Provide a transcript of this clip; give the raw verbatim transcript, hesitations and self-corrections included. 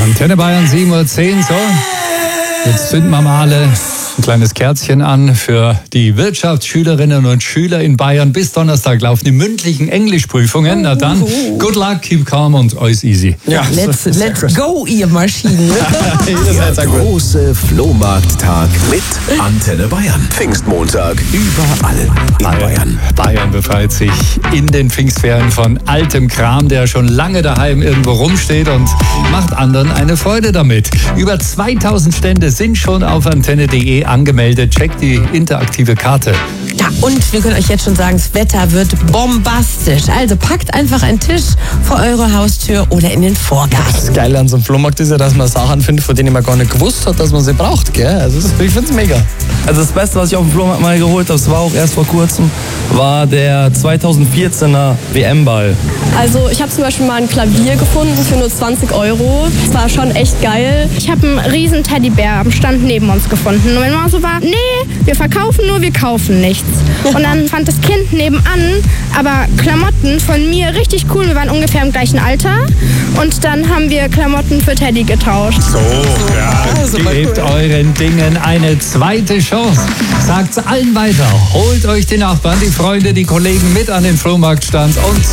Antenne Bayern sieben Uhr zehn, so. Jetzt zünden wir mal alle ein kleines Kerzchen an für die Wirtschaftsschülerinnen und Schüler in Bayern. Bis Donnerstag laufen die mündlichen Englischprüfungen. Na dann, good luck, keep calm und alles easy. Ja, let's, let's go, ihr Maschinen. Der große Flohmarkttag mit Antenne Bayern. Pfingstmontag überall in Bayern. Bayern befreit sich in den Pfingstferien von altem Kram, der schon lange daheim irgendwo rumsteht, und macht anderen eine Freude damit. Über zweitausend Stände sind schon auf antenne punkt de angemeldet. Checkt die interaktive Karte. Ja, und wir können euch jetzt schon sagen, das Wetter wird bombastisch. Also packt einfach einen Tisch vor eure Haustür oder in den Vorgarten. Das Geile an so einem Flohmarkt ist ja, dass man Sachen findet, von denen man gar nicht gewusst hat, dass man sie braucht. Gell? Also ich finde es mega. Also das Beste, was ich auf dem Flohmarkt mal geholt habe, das war auch erst vor kurzem, war der zweitausendvierzehner W M-Ball. Also ich habe zum Beispiel mal ein Klavier gefunden für nur zwanzig Euro. Das war schon echt geil. Ich habe einen riesen Teddybär am Stand neben uns gefunden. Und mein Mann so war, nee, wir verkaufen nur, wir kaufen nichts. Und dann fand das Kind nebenan aber Klamotten von mir richtig cool. Wir waren ungefähr im gleichen Alter. Und dann haben wir Klamotten für Teddy getauscht. So, ja, gebt euren Dingen eine zweite Chance. Sagt's allen weiter. Holt euch die Nachbarn, die Freunde, die Kollegen mit an den Flohmarktstand und